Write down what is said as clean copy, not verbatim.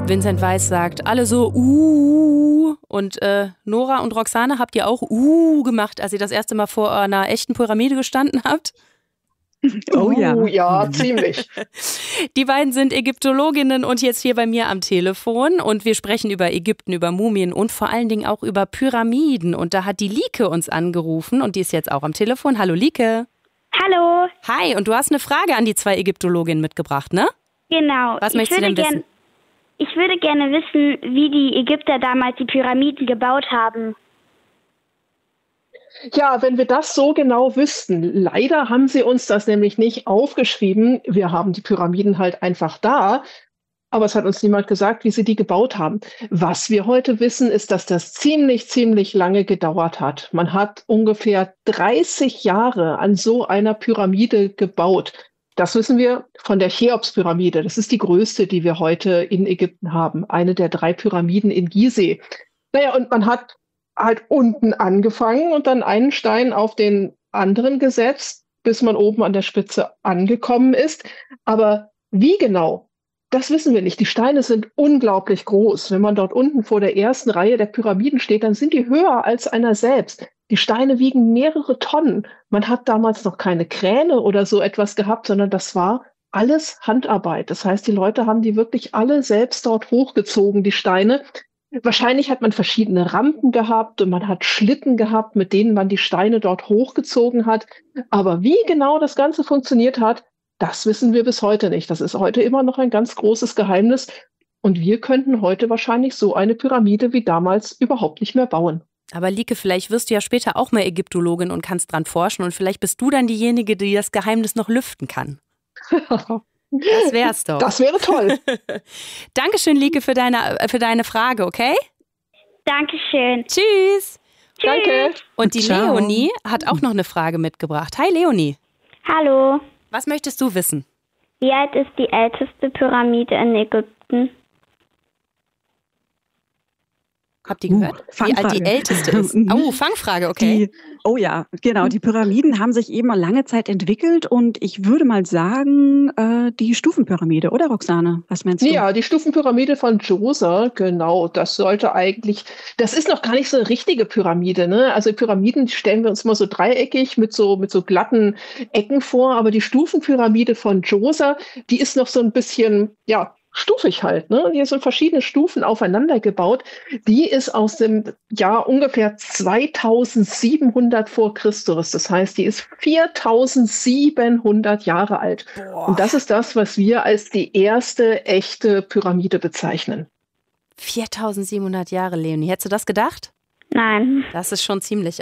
Vincent Weiss sagt, alle so, Und Nora und Roxane, habt ihr auch gemacht, als ihr das erste Mal vor einer echten Pyramide gestanden habt? Oh ja. Ja, ziemlich. Die beiden sind Ägyptologinnen und jetzt hier bei mir am Telefon und wir sprechen über Ägypten, über Mumien und vor allen Dingen auch über Pyramiden. Und da hat die Lieke uns angerufen und die ist jetzt auch am Telefon. Hallo Lieke. Hallo. Hi, und du hast eine Frage an die zwei Ägyptologinnen mitgebracht, ne? Genau. Was möchtest du denn wissen? Ich würde gerne wissen, wie die Ägypter damals die Pyramiden gebaut haben. Ja, wenn wir das so genau wüssten. Leider haben sie uns das nämlich nicht aufgeschrieben. Wir haben die Pyramiden halt einfach da. Aber es hat uns niemand gesagt, wie sie die gebaut haben. Was wir heute wissen, ist, dass das ziemlich lange gedauert hat. Man hat ungefähr 30 Jahre an so einer Pyramide gebaut. Das wissen wir von der Cheops-Pyramide. Das ist die größte, die wir heute in Ägypten haben. Eine der 3 Pyramiden in Gizeh. Naja, und man hat halt unten angefangen und dann einen Stein auf den anderen gesetzt, bis man oben an der Spitze angekommen ist. Aber wie genau? Das wissen wir nicht. Die Steine sind unglaublich groß. Wenn man dort unten vor der ersten Reihe der Pyramiden steht, dann sind die höher als einer selbst. Die Steine wiegen mehrere Tonnen. Man hat damals noch keine Kräne oder so etwas gehabt, sondern das war alles Handarbeit. Das heißt, die Leute haben die wirklich alle selbst dort hochgezogen, die Steine. Wahrscheinlich hat man verschiedene Rampen gehabt und man hat Schlitten gehabt, mit denen man die Steine dort hochgezogen hat. Aber wie genau das Ganze funktioniert hat, das wissen wir bis heute nicht. Das ist heute immer noch ein ganz großes Geheimnis. Und wir könnten heute wahrscheinlich so eine Pyramide wie damals überhaupt nicht mehr bauen. Aber Lieke, vielleicht wirst du ja später auch mal Ägyptologin und kannst dran forschen und vielleicht bist du dann diejenige, die das Geheimnis noch lüften kann. Das wär's doch. Das wäre toll. Dankeschön, Lieke, für deine Frage, okay? Dankeschön. Tschüss. Danke. Und die Ciao. Leonie hat auch noch eine Frage mitgebracht. Hi, Leonie. Hallo. Was möchtest du wissen? Wie alt ist die älteste Pyramide in Ägypten? Habt ihr gehört? Wie alt Fangfrage. die älteste ist? Oh, Fangfrage, okay. Oh ja, genau. Die Pyramiden haben sich eben mal lange Zeit entwickelt und ich würde mal sagen, die Stufenpyramide, oder Roxane? Was meinst du? Ja, die Stufenpyramide von Djoser, genau, das ist noch gar nicht so eine richtige Pyramide, ne? Also Pyramiden die stellen wir uns immer so dreieckig mit so glatten Ecken vor, aber die Stufenpyramide von Djoser, die ist noch so ein bisschen, ja, stufig halt, ne? Die sind verschiedene Stufen aufeinander gebaut. Die ist aus dem Jahr ungefähr 2700 vor Christus. Das heißt, die ist 4700 Jahre alt. Boah. Und das ist das, was wir als die erste echte Pyramide bezeichnen. 4700 Jahre, Leonie. Hättest du das gedacht? Nein. Das ist schon ziemlich